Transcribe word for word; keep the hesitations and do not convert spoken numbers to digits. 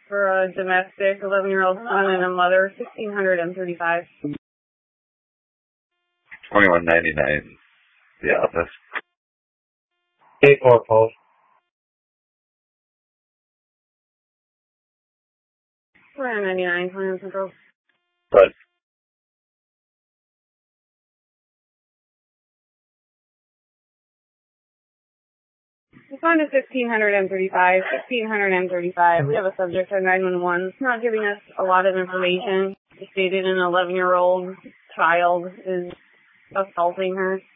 for a domestic eleven-year-old son and a mother, sixteen thirty-five. twenty-one ninety-nine. The office. eight four Post. twenty-one ninety-nine, twenty-one Central. But Respond to sixteen thirty-five, sixteen thirty-five. We have a subject at nine one one. It's not giving us a lot of information. It stated an eleven-year-old child is assaulting her.